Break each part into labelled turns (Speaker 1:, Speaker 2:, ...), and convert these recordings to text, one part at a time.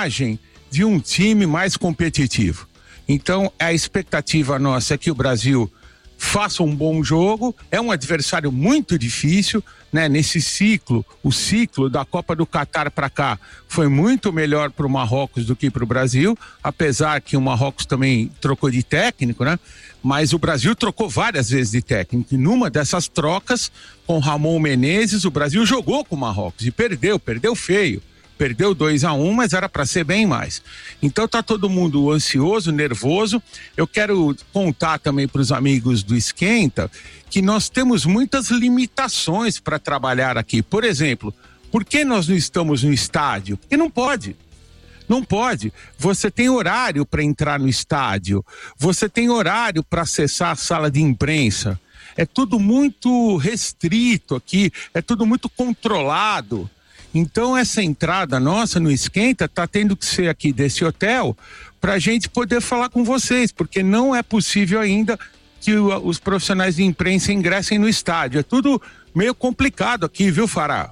Speaker 1: imagem de um time mais competitivo. Então, a expectativa nossa é que o Brasil faça um bom jogo. É um adversário muito difícil, né? Nesse ciclo, o ciclo da Copa do Catar para cá foi muito melhor para o Marrocos do que para o Brasil, apesar que o Marrocos também trocou de técnico, né? Mas o Brasil trocou várias vezes de técnico, e numa dessas trocas, com Ramon Menezes, o Brasil jogou com o Marrocos e perdeu feio. Perdeu 2-1, mas era para ser bem mais. Então tá todo mundo ansioso, nervoso. Eu quero contar também para os amigos do Esquenta que nós temos muitas limitações para trabalhar aqui. Por exemplo, por que nós não estamos no estádio? Porque não pode. Não pode. Você tem horário para entrar no estádio. Você tem horário para acessar a sala de imprensa. É tudo muito restrito aqui. É tudo muito controlado. Então essa entrada nossa no Esquenta está tendo que ser aqui desse hotel para a gente poder falar com vocês, porque não é possível ainda que os profissionais de imprensa ingressem no estádio. É tudo meio complicado aqui, viu, Fará?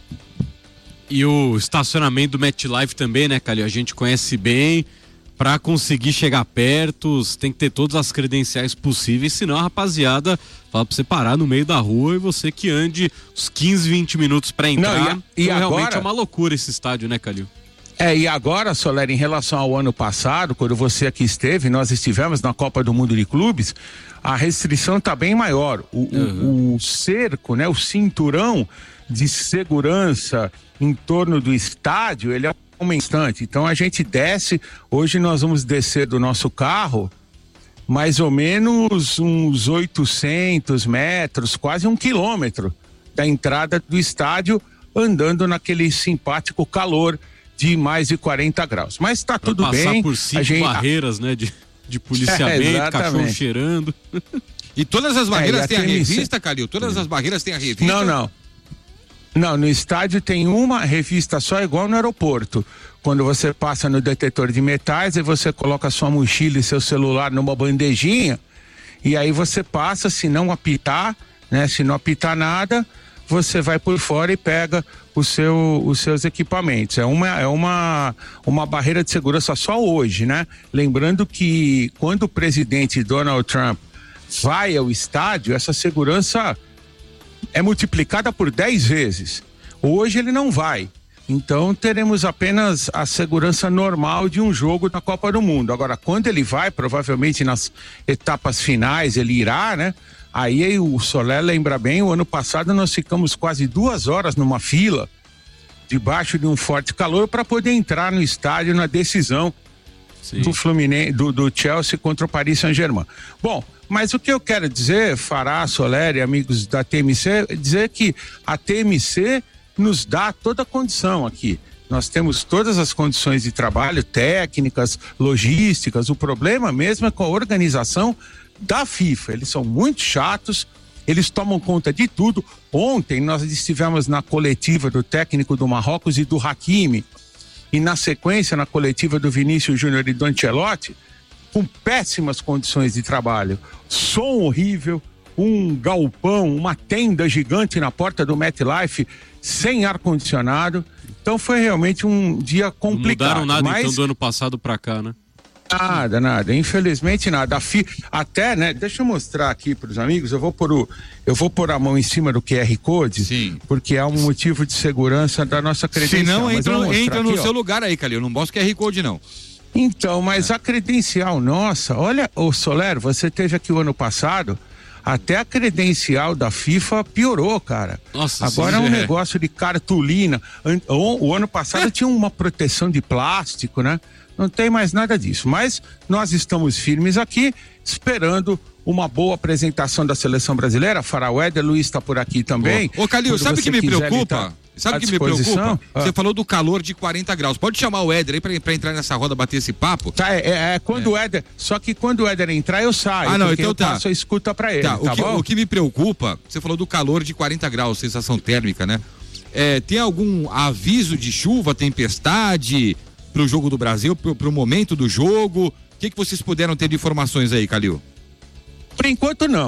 Speaker 2: E o estacionamento do MetLife também, né, Calil? A gente conhece bem. Para conseguir chegar perto, tem que ter todas as credenciais possíveis, senão a rapaziada fala pra você parar no meio da rua e você que ande uns 15, 20 minutos para entrar.
Speaker 1: E agora,
Speaker 2: realmente é uma loucura esse estádio, né, Calil?
Speaker 1: E agora, Soler, em relação ao ano passado, quando você aqui esteve, nós estivemos na Copa do Mundo de Clubes, a restrição tá bem maior. O cerco, né, o cinturão de segurança em torno do estádio, ele é uma instante. Então a gente desce, hoje nós vamos descer do nosso carro mais ou menos uns 800 metros, quase 1 quilômetro da entrada do estádio, andando naquele simpático calor de mais de 40 graus. Mas tá tudo bem.
Speaker 2: Passar por 5 barreiras, né, de policiamento, cachorro cheirando.
Speaker 3: E todas as barreiras têm a revista, Calil? Todas as barreiras têm a revista?
Speaker 1: Não, no estádio tem uma revista só, igual no aeroporto. Quando você passa no detetor de metais, aí você coloca sua mochila e seu celular numa bandejinha, e aí você passa, se não apitar, né? Se não apitar nada, você vai por fora e pega os seus equipamentos. É uma barreira de segurança só hoje, né? Lembrando que quando o presidente Donald Trump vai ao estádio, essa segurança é multiplicada por 10 vezes. Hoje ele não vai. Então teremos apenas a segurança normal de um jogo da Copa do Mundo. Agora, quando ele vai, provavelmente nas etapas finais ele irá, né? Aí o Soler lembra bem, o ano passado nós ficamos quase 2 horas numa fila, debaixo de um forte calor, para poder entrar no estádio na decisão do Fluminense, do Chelsea contra o Paris Saint-Germain. Bom, mas o que eu quero dizer, Fará, Soler e amigos da TMC, é dizer que a TMC nos dá toda a condição aqui. Nós temos todas as condições de trabalho, técnicas, logísticas. O problema mesmo é com a organização da FIFA. Eles são muito chatos, eles tomam conta de tudo. Ontem nós estivemos na coletiva do técnico do Marrocos e do Hakimi, e na sequência na coletiva do Vinícius Júnior e do Ancelotti, com péssimas condições de trabalho, som horrível, um galpão, uma tenda gigante na porta do MetLife, sem ar-condicionado. Então foi realmente um dia complicado.
Speaker 2: Não mudaram nada então do ano passado para cá, né?
Speaker 1: Nada, infelizmente nada. Até, né, deixa eu mostrar aqui para os amigos, eu vou pôr a mão em cima do QR Code, sim, porque é um motivo de segurança da nossa credencial.
Speaker 3: Se não, entra no seu lugar aí, Calil, não mostra o QR Code não.
Speaker 1: Então, mas a credencial nossa, olha, ô Soler, você teve aqui o ano passado, até a credencial da FIFA piorou, cara.
Speaker 2: Nossa,
Speaker 1: agora é um negócio de cartolina. O ano passado tinha uma proteção de plástico, né? Não tem mais nada disso, mas nós estamos firmes aqui, esperando uma boa apresentação da seleção brasileira. Fará, o Éder Luiz está por aqui também.
Speaker 3: Ô Calil, sabe o que me preocupa? Sabe o que me preocupa? Você falou do calor de 40 graus. Pode chamar o Éder aí pra entrar nessa roda, bater esse papo?
Speaker 1: Tá, quando o Éder... Só que quando o Éder entrar, eu saio.
Speaker 3: Não, então tá.
Speaker 1: Eu passo a escuta pra ele, tá
Speaker 3: bom? O que me preocupa, você falou do calor de 40 graus, sensação térmica, né? Tem algum aviso de chuva, tempestade pro jogo do Brasil, pro momento do jogo? O que vocês puderam ter de informações aí, Calil?
Speaker 1: Por enquanto não.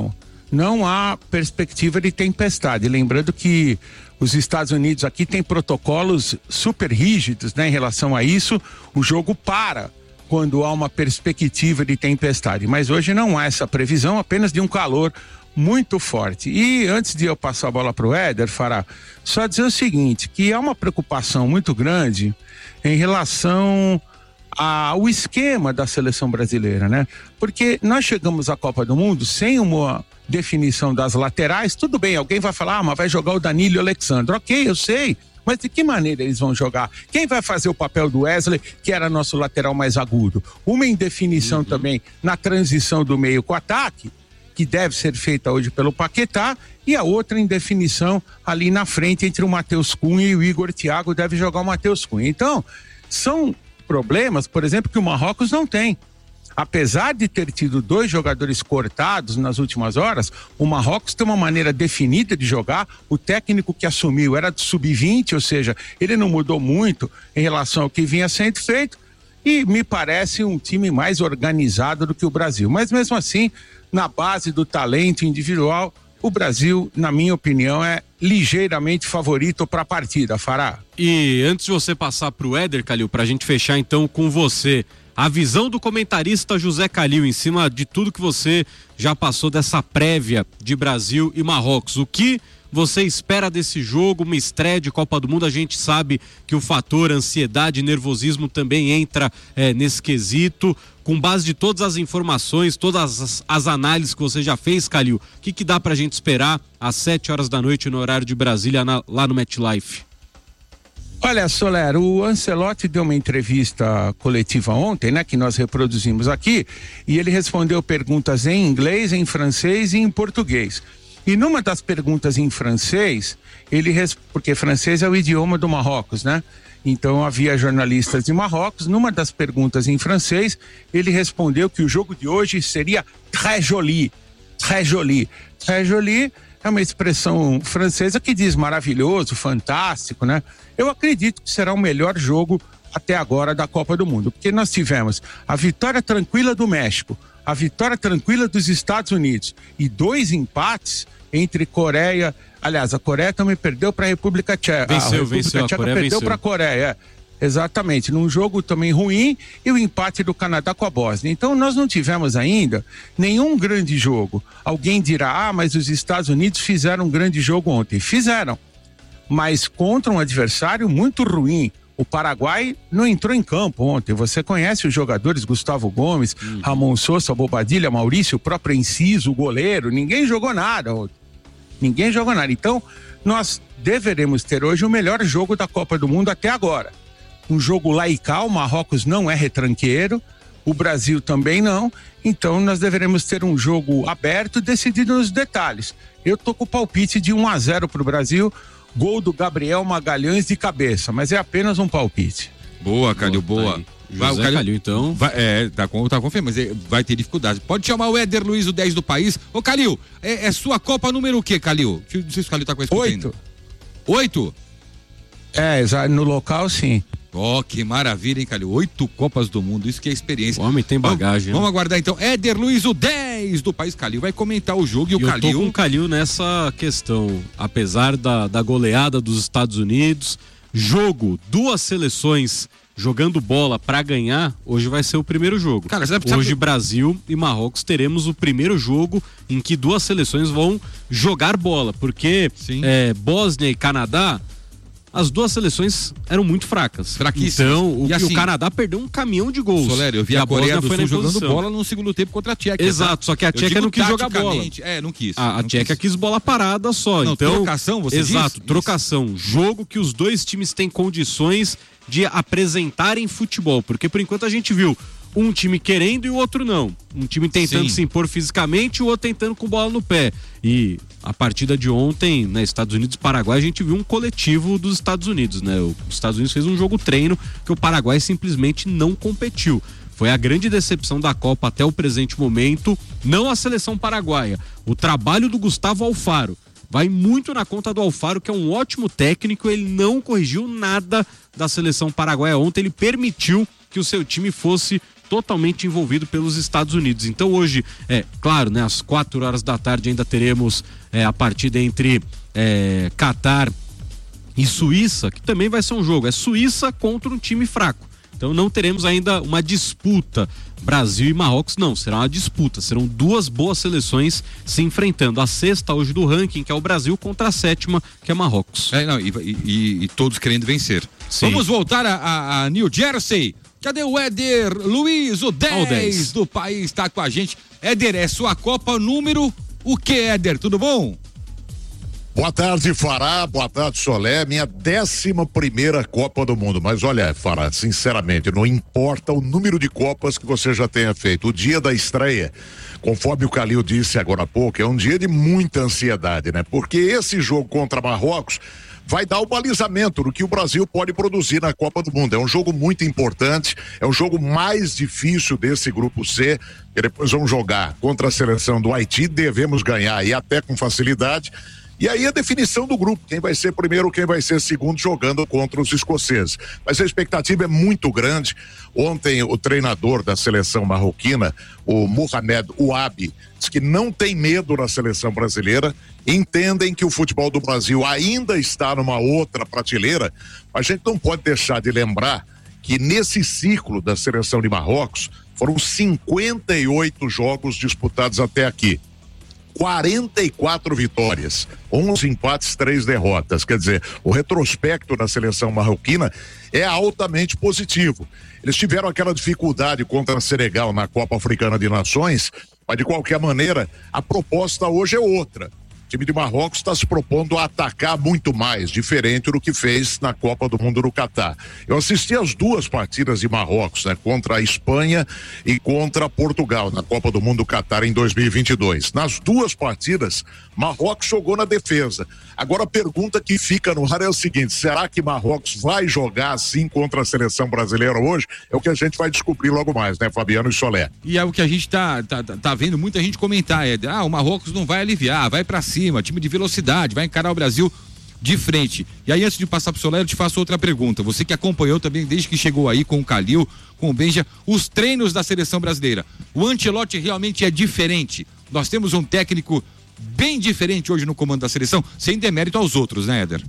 Speaker 1: não há perspectiva de tempestade. Lembrando que os Estados Unidos aqui têm protocolos super rígidos, né, em relação a isso. O jogo para quando há uma perspectiva de tempestade, mas hoje não há essa previsão, apenas de um calor muito forte. E antes de eu passar a bola para o Éder, Fará, só dizer o seguinte, que há uma preocupação muito grande em relação ao esquema da seleção brasileira, né? Porque nós chegamos à Copa do Mundo sem uma definição das laterais. Tudo bem, alguém vai falar, mas vai jogar o Danilo e o Alexandre. Ok, eu sei, mas de que maneira eles vão jogar? Quem vai fazer o papel do Wesley, que era nosso lateral mais agudo? Uma indefinição também na transição do meio com o ataque, que deve ser feita hoje pelo Paquetá, e a outra indefinição ali na frente entre o Matheus Cunha e o Igor Thiago, deve jogar o Matheus Cunha. Então, são problemas, por exemplo, que o Marrocos não tem. Apesar de ter tido 2 jogadores cortados nas últimas horas, o Marrocos tem uma maneira definida de jogar. O técnico que assumiu era do sub-20, ou seja, ele não mudou muito em relação ao que vinha sendo feito, e me parece um time mais organizado do que o Brasil. Mas mesmo assim, na base do talento individual, o Brasil, na minha opinião, é ligeiramente favorito para a partida, Fará.
Speaker 2: E antes de você passar para o Éder, Calil, para a gente fechar então com você, a visão do comentarista José Calil em cima de tudo que você já passou dessa prévia de Brasil e Marrocos. O que você espera desse jogo, uma estreia de Copa do Mundo? A gente sabe que o fator ansiedade e nervosismo também entra nesse quesito. Com base de todas as informações, todas as análises que você já fez, Calil, o que dá pra gente esperar às 7 horas da noite no horário de Brasília, lá no MetLife?
Speaker 1: Olha, Soler, o Ancelotti deu uma entrevista coletiva ontem, né, que nós reproduzimos aqui, e ele respondeu perguntas em inglês, em francês e em português. E numa das perguntas em francês, porque francês é o idioma do Marrocos, né? Então havia jornalistas de Marrocos. Numa das perguntas em francês, ele respondeu que o jogo de hoje seria très joli. Très joli. Très joli é uma expressão francesa que diz maravilhoso, fantástico, né? Eu acredito que será o melhor jogo até agora da Copa do Mundo, porque nós tivemos a vitória tranquila do México, a vitória tranquila dos Estados Unidos e 2 empates entre Coreia. Aliás, a Coreia também perdeu para a República Tcheca. A República Tcheca perdeu para a Coreia. Exatamente, num jogo também ruim, e o empate do Canadá com a Bósnia. Então nós não tivemos ainda nenhum grande jogo. Alguém dirá, mas os Estados Unidos fizeram um grande jogo ontem. Fizeram, mas contra um adversário muito ruim. O Paraguai não entrou em campo ontem. Você conhece os jogadores, Gustavo Gomes, Ramon Sousa, Bobadilha, Maurício, o próprio Enciso, o goleiro. Ninguém jogou nada ontem. Ninguém jogou nada. Então nós deveremos ter hoje o melhor jogo da Copa do Mundo até agora. Um jogo laical. O Marrocos não é retranqueiro, o Brasil também não. Então nós deveremos ter um jogo aberto, decidido nos detalhes. Eu tô com o palpite de 1-0 para o Brasil. Gol do Gabriel Magalhães de cabeça, mas é apenas um palpite.
Speaker 3: Boa, Calil, boa.
Speaker 2: José Calil, então.
Speaker 3: Tá confirmando, mas vai ter dificuldade. Pode chamar o Éder Luiz, o 10 do país. Ô, Calil, é sua Copa número o quê, Calil? Não sei se o Calil tá com esse
Speaker 1: 8.
Speaker 3: 8?
Speaker 1: No local, sim.
Speaker 3: Ó, que maravilha, hein, Calil? 8 Copas do Mundo, isso que é experiência.
Speaker 2: O homem tem bagagem.
Speaker 3: Vamos aguardar então. Éder Luiz, o 10 do país. Calil vai comentar o jogo. E o Calil.
Speaker 2: Eu tô com o Calil nessa questão. Apesar da goleada dos Estados Unidos, jogo, 2 seleções jogando bola pra ganhar, hoje vai ser o primeiro jogo.
Speaker 3: Cara,
Speaker 2: hoje Brasil e Marrocos teremos o primeiro jogo em que 2 seleções vão jogar bola, porque Bósnia e Canadá, as 2 seleções eram muito fracas.
Speaker 3: Fraquíssimas.
Speaker 2: Então,
Speaker 3: assim,
Speaker 2: o Canadá perdeu um caminhão de gols.
Speaker 3: Soler, eu vi a Coreia do Sul jogando bola no segundo tempo contra a Tchequia.
Speaker 2: Exato, só que a Tchequia não quis jogar bola.
Speaker 3: Não quis.
Speaker 2: A Tchequia quis bola parada só.
Speaker 3: Não,
Speaker 2: então,
Speaker 3: trocação, você diz?
Speaker 2: Exato, trocação. Jogo que os 2 times têm condições de apresentarem futebol. Porque por enquanto a gente viu um time querendo e o outro não. Um time tentando se impor fisicamente e o outro tentando com bola no pé. E a partida de ontem, né, Estados Unidos e Paraguai, a gente viu um coletivo dos Estados Unidos, né? Os Estados Unidos fez um jogo treino que o Paraguai simplesmente não competiu. Foi a grande decepção da Copa até o presente momento, não a seleção paraguaia. O trabalho do Gustavo Alfaro vai muito na conta do Alfaro, que é um ótimo técnico. Ele não corrigiu nada da seleção paraguaia ontem, ele permitiu que o seu time fosse totalmente envolvido pelos Estados Unidos. Então hoje, claro, né, às 4 horas da tarde ainda teremos a partida entre Catar e Suíça, que também vai ser um jogo, é Suíça contra um time fraco. Então não teremos ainda uma disputa Brasil e Marrocos, não, será uma disputa, serão duas boas seleções se enfrentando, a sexta hoje do ranking, que é o Brasil, contra a sétima, que é Marrocos.
Speaker 3: E todos querendo vencer.
Speaker 2: Sim.
Speaker 3: Vamos voltar a New Jersey. Cadê o Éder Luiz, o 10 do país, está com a gente. Éder, é sua Copa número o que, Éder? Tudo bom?
Speaker 4: Boa tarde, Fará. Boa tarde, Solé. Minha 11ª Copa do Mundo. Mas olha, Fará, sinceramente, não importa o número de Copas que você já tenha feito. O dia da estreia, conforme o Calil disse agora há pouco, é um dia de muita ansiedade, né? Porque esse jogo contra Marrocos vai dar o balizamento do que o Brasil pode produzir na Copa do Mundo. É um jogo muito importante, é o jogo mais difícil desse grupo C, que depois vamos jogar contra a seleção do Haiti, devemos ganhar e até com facilidade. E aí a definição do grupo, quem vai ser primeiro, quem vai ser segundo, jogando contra os escoceses. Mas a expectativa é muito grande. Ontem o treinador da seleção marroquina, o Mohamed Ouabi, disse que não tem medo na seleção brasileira, entendem que o futebol do Brasil ainda está numa outra prateleira, mas a gente não pode deixar de lembrar que nesse ciclo da seleção de Marrocos foram 58 jogos disputados até aqui. 44 vitórias, 11 empates, 3 derrotas. Quer dizer, o retrospecto da seleção marroquina é altamente positivo. Eles tiveram aquela dificuldade contra a Senegal na Copa Africana de Nações, mas de qualquer maneira, a proposta hoje é outra. O time de Marrocos está se propondo a atacar muito mais, diferente do que fez na Copa do Mundo no Catar. Eu assisti as duas partidas de Marrocos, né, contra a Espanha e contra Portugal, na Copa do Mundo do Catar em 2022. Nas duas partidas, Marrocos jogou na defesa. Agora a pergunta que fica no ar é o seguinte: será que Marrocos vai jogar assim contra a seleção brasileira hoje? É o que a gente vai descobrir logo mais, né, Fabiano e Solé?
Speaker 3: E é o que a gente tá vendo muita gente comentar, o Marrocos não vai aliviar, vai pra cima, time de velocidade, vai encarar o Brasil de frente. E aí, antes de passar pro Solé, eu te faço outra pergunta. Você que acompanhou também desde que chegou aí com o Calil, com o Benja, os treinos da seleção brasileira. O Ancelotti realmente é diferente. Nós temos um técnico bem diferente hoje no comando da seleção, sem demérito aos outros, né, Éder?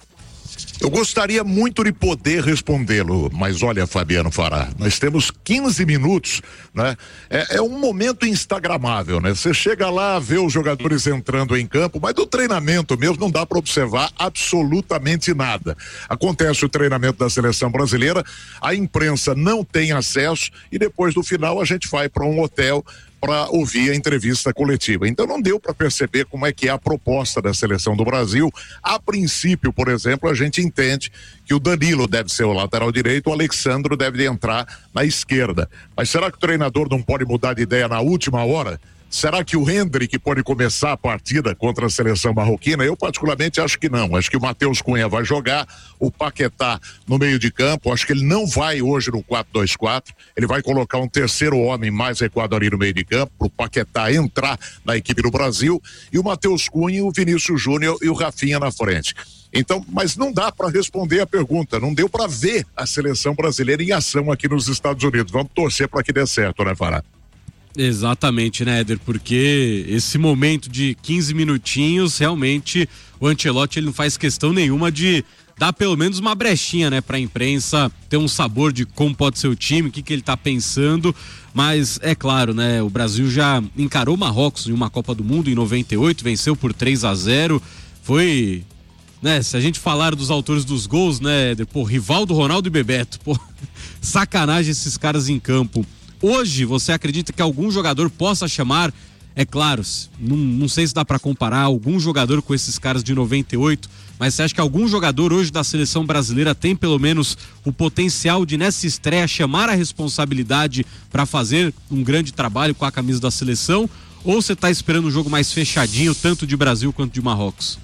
Speaker 4: Eu gostaria muito de poder respondê-lo, mas olha, Fabiano Fará, nós temos 15 minutos, né? É um momento instagramável, né? Você chega lá, vê os jogadores entrando em campo, mas do treinamento mesmo não dá para observar absolutamente nada. Acontece o treinamento da seleção brasileira, a imprensa não tem acesso e depois do final a gente vai para um hotel para ouvir a entrevista coletiva. Então não deu para perceber como é que é a proposta da seleção do Brasil. A princípio, por exemplo, a gente entende que o Danilo deve ser o lateral direito, o Alexandro deve entrar na esquerda. Mas será que o treinador não pode mudar de ideia na última hora? Será que o Hendrick pode começar a partida contra a seleção marroquina? Eu particularmente acho que não. Acho que o Matheus Cunha vai jogar, o Paquetá no meio de campo. Acho que ele não vai hoje no 4-2-4. Ele vai colocar um terceiro homem mais recuado ali no meio de campo, para o Paquetá entrar na equipe do Brasil. E o Matheus Cunha, o Vinícius Júnior e o Rafinha na frente. Então, mas não dá para responder a pergunta, não deu para ver a seleção brasileira em ação aqui nos Estados Unidos. Vamos torcer para que dê certo, né, Fará?
Speaker 2: Exatamente, né, Éder? Porque esse momento de 15 minutinhos, realmente, o Ancelotti ele não faz questão nenhuma de dar pelo menos uma brechinha, né, pra imprensa ter um sabor de como pode ser o time, o que ele tá pensando. Mas é claro, né, o Brasil já encarou o Marrocos em uma Copa do Mundo em 98, venceu por 3-0. Foi, né, se a gente falar dos autores dos gols, né, Éder, pô, Rivaldo, Ronaldo e Bebeto, pô, sacanagem esses caras em campo. Hoje, você acredita que algum jogador possa chamar, é claro, não sei se dá para comparar algum jogador com esses caras de 98, mas você acha que algum jogador hoje da seleção brasileira tem pelo menos o potencial de nessa estreia chamar a responsabilidade para fazer um grande trabalho com a camisa da seleção? Ou você está esperando um jogo mais fechadinho, tanto de Brasil quanto de Marrocos?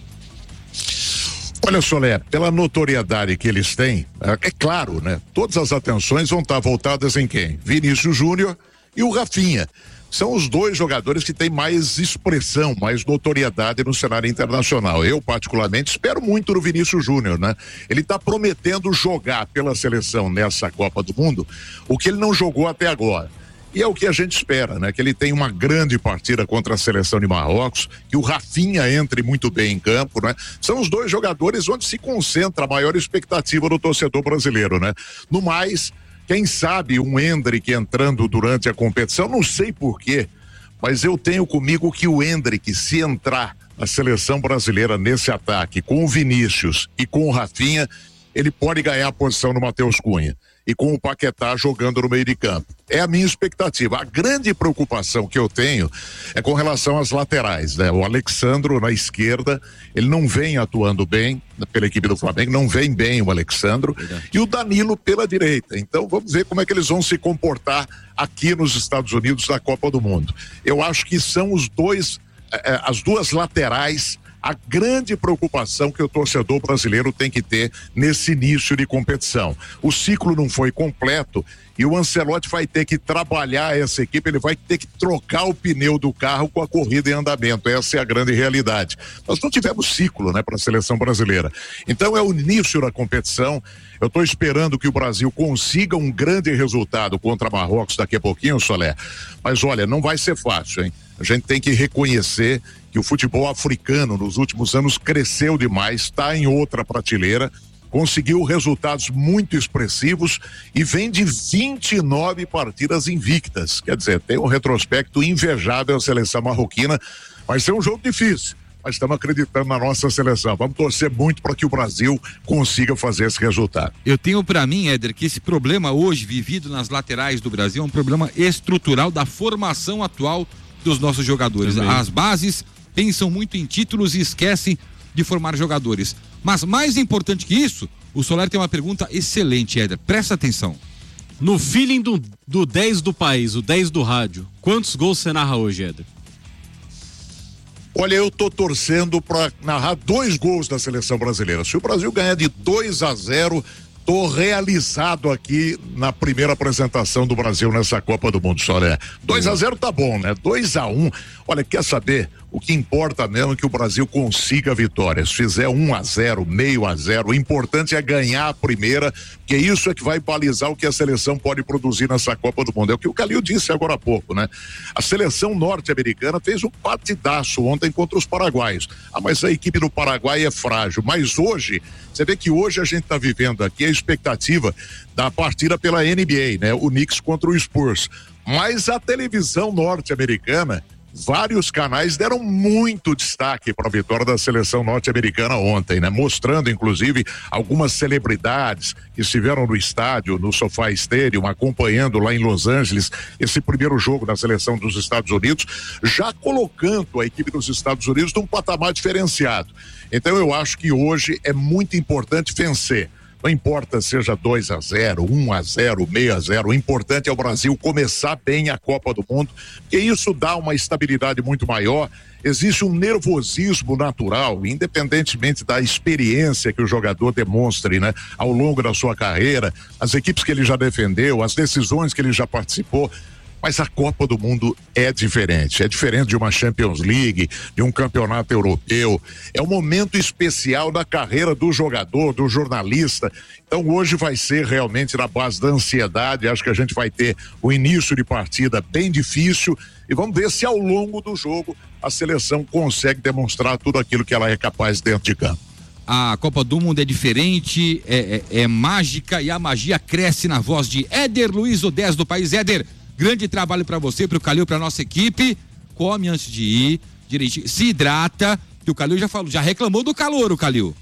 Speaker 4: Olha, Solé, pela notoriedade que eles têm, é claro, né? Todas as atenções vão estar voltadas em quem? Vinícius Júnior e o Rafinha. são os dois jogadores que têm mais expressão, mais notoriedade no cenário internacional. Eu, particularmente, espero muito no Vinícius Júnior, né? Ele está prometendo jogar pela seleção nessa Copa do Mundo o que ele não jogou até agora. E é o que a gente espera, né? Que ele tenha uma grande partida contra a seleção de Marrocos, que o Rafinha entre muito bem em campo, né? São os dois jogadores onde se concentra a maior expectativa do torcedor brasileiro, né? No mais, quem sabe um Endrick entrando durante a competição, não sei porquê, mas eu tenho comigo que o Endrick, se entrar na seleção brasileira nesse ataque com o Vinícius e com o Rafinha, ele pode ganhar a posição no Matheus Cunha. E com o Paquetá jogando no meio de campo. É a minha expectativa. A grande preocupação que eu tenho é com relação às laterais, né? O Alexandro na esquerda, ele não vem atuando bem pela equipe do Flamengo, não vem bem o Alexandro, e o Danilo pela direita. Então vamos ver como é que eles vão se comportar aqui nos Estados Unidos na Copa do Mundo. Eu acho que são os dois, as duas laterais, a grande preocupação que o torcedor brasileiro tem que ter nesse início de competição. O ciclo não foi completo e o Ancelotti vai ter que trabalhar essa equipe, ele vai ter que trocar o pneu do carro com a corrida em andamento. Essa é a grande realidade. Nós não tivemos ciclo, né, para a seleção brasileira. Então é o início da competição. Eu estou esperando que o Brasil consiga um grande resultado contra Marrocos daqui a pouquinho, Solé. Mas olha, não vai ser fácil, hein? A gente tem que reconhecer que o futebol africano nos últimos anos cresceu demais, está em outra prateleira, conseguiu resultados muito expressivos e vem de 29 partidas invictas. Quer dizer, tem um retrospecto invejável a seleção marroquina. Vai ser um jogo difícil, mas estamos acreditando na nossa seleção. Vamos torcer muito para que o Brasil consiga fazer esse resultado.
Speaker 3: Eu tenho para mim, Éder, que esse problema hoje vivido nas laterais do Brasil é um problema estrutural da formação atual dos nossos jogadores. Também. As bases pensam muito em títulos e esquecem de formar jogadores. Mas mais importante que isso, o Soler tem uma pergunta excelente, Éder. Presta atenção.
Speaker 2: No feeling do 10 do país, o 10 do rádio, quantos gols você narra hoje, Éder?
Speaker 4: Olha, eu tô torcendo para narrar 2 gols da seleção brasileira. Se o Brasil ganhar de 2-0, tô realizado aqui na primeira apresentação do Brasil nessa Copa do Mundo, Soré. 2-0 tá bom, né? 2-1. Olha, quer saber? O que importa mesmo é que o Brasil consiga vitórias. Se fizer 1-0, meio a 0, o importante é ganhar a primeira, que isso é que vai balizar o que a seleção pode produzir nessa Copa do Mundo. É o que o Calil disse agora há pouco, né? A seleção norte-americana fez um partidaço ontem contra os paraguaios. Ah, mas a equipe do Paraguai é frágil. Mas hoje, você vê que hoje a gente tá vivendo aqui a expectativa da partida pela NBA, né? O Knicks contra o Spurs. Mas a televisão norte-americana, vários canais deram muito destaque para a vitória da seleção norte-americana ontem, né? Mostrando, inclusive, algumas celebridades que estiveram no estádio, no SoFi Stadium, acompanhando lá em Los Angeles esse primeiro jogo da seleção dos Estados Unidos, já colocando a equipe dos Estados Unidos num patamar diferenciado. Então eu acho que hoje é muito importante vencer. Não importa seja 2-0, 1-0, meio a 0, o importante é o Brasil começar bem a Copa do Mundo, porque isso dá uma estabilidade muito maior. Existe um nervosismo natural, independentemente da experiência que o jogador demonstre, né, ao longo da sua carreira, as equipes que ele já defendeu, as decisões que ele já participou. Mas a Copa do Mundo é diferente de uma Champions League, de um campeonato europeu. É um momento especial da carreira do jogador, do jornalista. Então hoje vai ser realmente na base da ansiedade. Acho que a gente vai ter o início de partida bem difícil e vamos ver se ao longo do jogo a seleção consegue demonstrar tudo aquilo que ela é capaz dentro de campo.
Speaker 3: A Copa do Mundo é diferente, é mágica e a magia cresce na voz de Éder Luiz, o 10 do país. Éder, grande trabalho para você, para o Calil, para nossa equipe. Come antes de ir, direitinho, se hidrata, que o Calil já reclamou do calor, o Calil.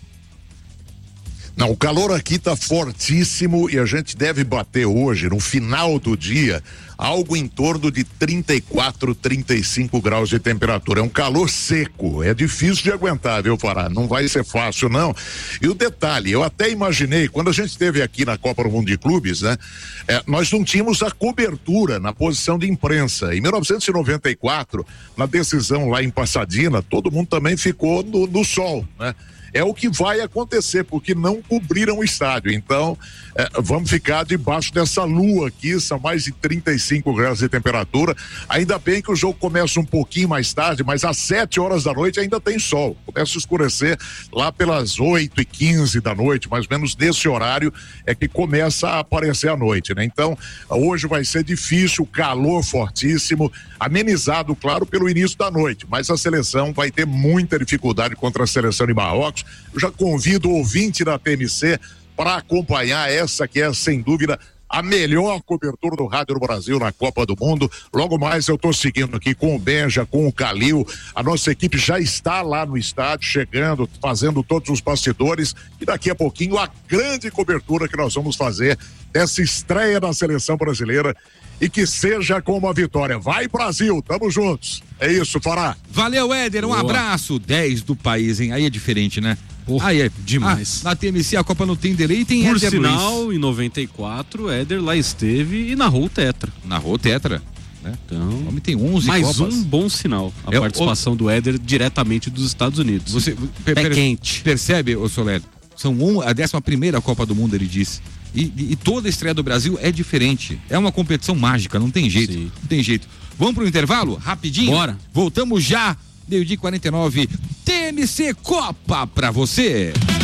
Speaker 4: Não, o calor aqui tá fortíssimo e a gente deve bater hoje, no final do dia, algo em torno de 34, 35 graus de temperatura. É um calor seco, é difícil de aguentar, viu, Fará? Não vai ser fácil, não. E o detalhe, eu até imaginei, quando a gente esteve aqui na Copa do Mundo de Clubes, né? Nós não tínhamos a cobertura na posição de imprensa. Em 1994, na decisão lá em Pasadena, todo mundo também ficou no sol, né? é o que vai acontecer, porque não cobriram o estádio. Então, vamos ficar debaixo dessa lua aqui, são mais de 35 graus de temperatura. Ainda bem que o jogo começa um pouquinho mais tarde, mas às 7 horas da noite ainda tem sol. Começa a escurecer lá pelas 8h15 da noite, mais ou menos nesse horário é que começa a aparecer a noite, né? Então, hoje vai ser difícil, calor fortíssimo, amenizado, claro, pelo início da noite, mas a seleção vai ter muita dificuldade contra a seleção de Marrocos. Eu já convido o ouvinte da TMC para acompanhar essa que é, sem dúvida, a melhor cobertura do rádio do Brasil na Copa do Mundo. Logo mais eu estou seguindo aqui com o Benja, com o Calil. A nossa equipe já está lá no estádio, chegando, fazendo todos os bastidores, e daqui a pouquinho a grande cobertura que nós vamos fazer dessa estreia da seleção brasileira, e que seja com uma vitória. Vai, Brasil, tamo juntos. É isso, Fará.
Speaker 3: Valeu, Éder, um abraço. 10 do país, hein? Aí é diferente, né?
Speaker 2: Porra, aí é demais.
Speaker 3: Na TMC a Copa não tem delay e tem
Speaker 2: Por
Speaker 3: Éder
Speaker 2: sinal,
Speaker 3: Luiz.
Speaker 2: em 94, Éder lá esteve e narrou o Tetra.
Speaker 3: Narrou Tetra, né?
Speaker 2: Então,
Speaker 3: o homem tem 11
Speaker 2: mais
Speaker 3: Copas.
Speaker 2: um bom sinal, a participação do Éder diretamente dos Estados Unidos.
Speaker 3: Você
Speaker 2: quente.
Speaker 3: Percebe, ô Soler? São a 11ª Copa do Mundo, ele disse. E toda a estreia do Brasil é diferente. É uma competição mágica, não tem jeito.
Speaker 2: Sim.
Speaker 3: Não tem jeito. Vamos pro intervalo? Rapidinho?
Speaker 2: Bora.
Speaker 3: Voltamos já. 12h49. TMC Copa pra você.